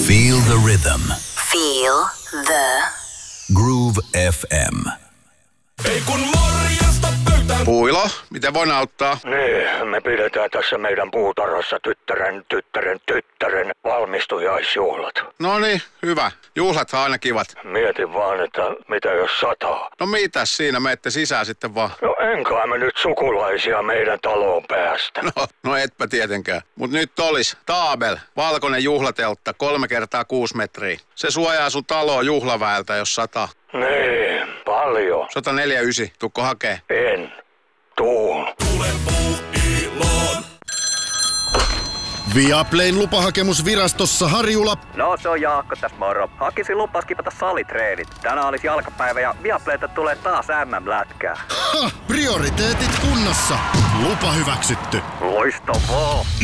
Feel the rhythm. Feel the Groove FM. Ei kun morjesta pöytään. Puilo, miten voin auttaa? Niin, me pidetään tässä meidän puutarhassa tyttären valmistujaisjuhlat. No niin, hyvä. Juhlathan aina kivat. Mietin vaan, että mitä jos sataa. No mitäs siinä, menette sisään sitten vaan. No enkä me nyt sukulaisia meidän taloon päästä. No etpä tietenkään. Mut nyt olis Taabel, valkoinen juhlateltta, 3x6 metriä. Se suojaa sun taloa juhlaväeltä, jos sataa. Niin, paljon. 149, tukko hakee. En. Tuun. Tule Puuiloon. Viaplayn lupahakemus virastossa Harjula. No se on Jaakko tässä moro. Hakisin lupas kipata salitreenit. Tänään olisi jalkapäivä ja Viaplayta tulee taas MM-lätkää. Ha! Prioriteetit kunnossa. Lupa hyväksytty. Loistavaa.